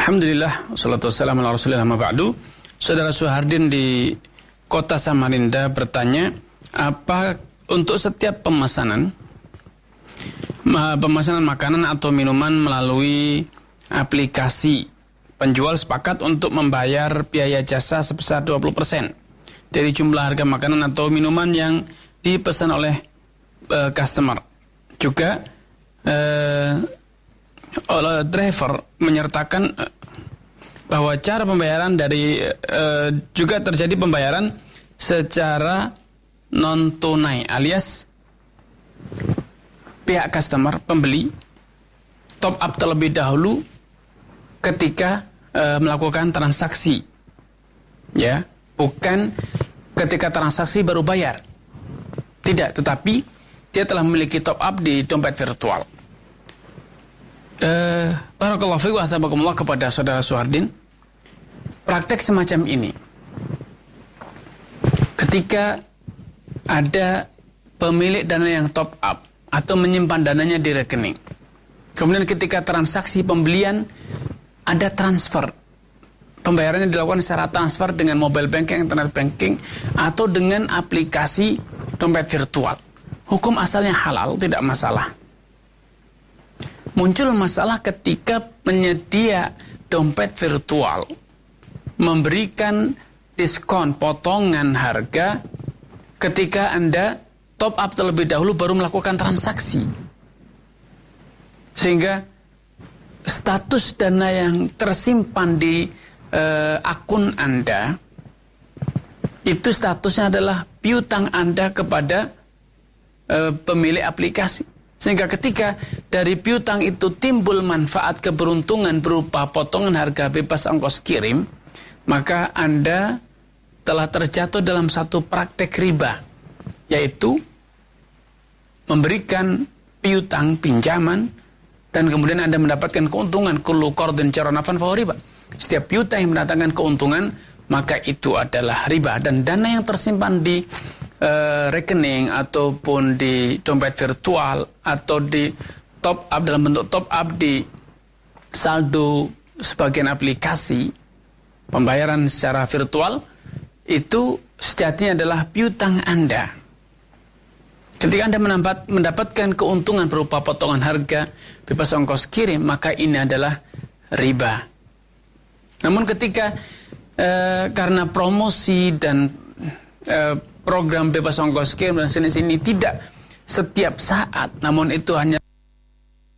Alhamdulillah, wassalatu wassalamu ala rasulillah ma ba'du. Saudara Suhardin di kota Samarinda bertanya, apa untuk setiap pemesanan makanan atau minuman melalui aplikasi, penjual sepakat untuk membayar biaya jasa sebesar 20% dari jumlah harga makanan atau minuman yang dipesan oleh customer. Juga oleh driver menyertakan bahwa cara pembayaran juga terjadi pembayaran secara non tunai, alias pihak customer, pembeli top up terlebih dahulu ketika melakukan transaksi, ya, bukan ketika transaksi baru bayar, tidak, tetapi dia telah memiliki top up di dompet virtual. Barakallahu fiikum wa tabaarakallahu kepada saudara Suhardin. Praktek semacam ini, ketika ada pemilik dana yang top up atau menyimpan dananya di rekening, kemudian ketika transaksi pembelian ada transfer, pembayarannya dilakukan secara transfer dengan mobile banking, internet banking, atau dengan aplikasi dompet virtual. Hukum asalnya halal, tidak masalah. Muncul masalah ketika penyedia dompet virtual memberikan diskon potongan harga ketika Anda top up terlebih dahulu baru melakukan transaksi. Sehingga status dana yang tersimpan di akun Anda itu statusnya adalah piutang Anda kepada pemilik aplikasi. Sehingga ketika dari piutang itu timbul manfaat keberuntungan berupa potongan harga bebas ongkos kirim, maka Anda telah terjatuh dalam satu praktek riba, yaitu memberikan piutang, pinjaman, dan kemudian Anda mendapatkan keuntungan. Kullu qardin jara naf'an fahuwa riba. Setiap piutang yang mendatangkan keuntungan, maka itu adalah riba. Dan dana yang tersimpan di rekening ataupun di dompet virtual atau di top up dalam bentuk top up di saldo sebagian aplikasi pembayaran secara virtual, itu sejatinya adalah piutang Anda. Ketika Anda mendapatkan keuntungan berupa potongan harga bebas ongkos kirim, maka ini adalah riba. Namun ketika karena promosi dan program bebas ongkos kirim dan sejenis ini tidak setiap saat, namun itu hanya